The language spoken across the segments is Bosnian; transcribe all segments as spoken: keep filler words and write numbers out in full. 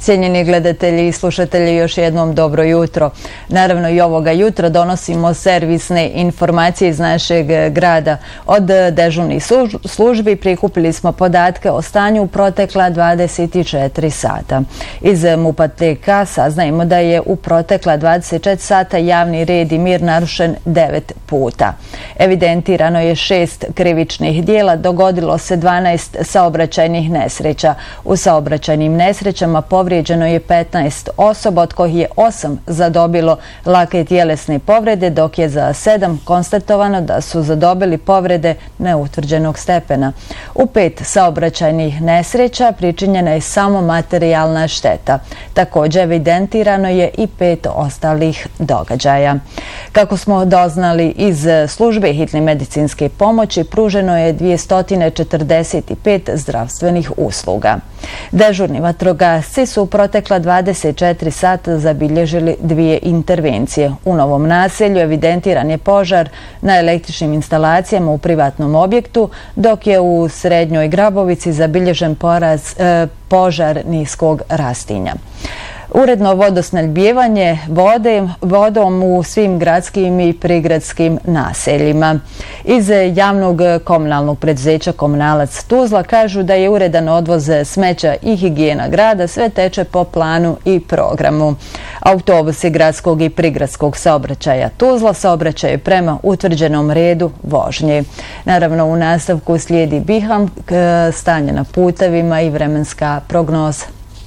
Cijenjeni gledatelji i slušatelji, još jednom dobro jutro. Naravno i ovoga jutra donosimo servisne informacije iz našeg grada. Od dežurnih službi prikupili smo podatke o stanju u protekla dvadeset četiri sata. Iz MUP-a T K saznajemo da je u protekla dvadeset četiri sata javni red i mir narušen devet puta. Evidentirano je šest krivičnih dijela, dogodilo se dvanaest saobraćajnih nesreća. U saobraćajnim nesrećama povrijeđeno je petnaest osoba, od kojih je osam zadobilo lake tjelesne povrede, dok je za sedam konstatovano da su zadobili povrede neutvrđenog stepena. U pet saobraćajnih nesreća pričinjena je samo materijalna šteta. Također evidentirano je i pet ostalih događaja. Kako smo doznali iz službe hitne medicinske pomoći, pruženo je dvjesto četrdeset pet zdravstvenih usluga. Dežurni vatrogasci su u protekla dvadeset četiri sata zabilježili dvije intervencije. U Novom naselju evidentiran je požar na električnim instalacijama u privatnom objektu, dok je u Srednjoj Grabovici zabilježen poraz, e, požar niskog rastinja. Uredno vodosnabdijevanje vode, vodom u svim gradskim i prigradskim naseljima. Iz javnog komunalnog preduzeća Komunalac Tuzla kažu da je uredan odvoz smeća i higijena grada, sve teče po planu i programu. Autobusi gradskog i prigradskog saobraćaja Tuzla saobraćaju prema utvrđenom redu vožnje. Naravno, u nastavku slijedi Biham, stanje na putevima i vremenska prognoza.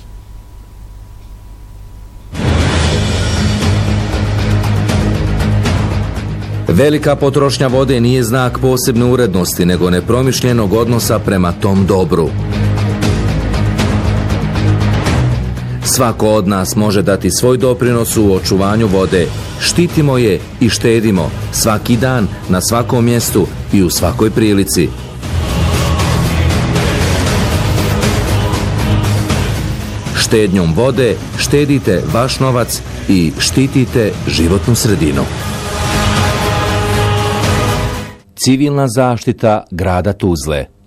Velika potrošnja vode nije znak posebne urednosti, nego nepromišljenog odnosa prema tom dobru. Svako od nas može dati svoj doprinos u očuvanju vode. Štitimo je i štedimo svaki dan, na svakom mjestu i u svakoj prilici. Štednjom vode štedite vaš novac i štitite životnu sredinu. Civilna zaštita grada Tuzle.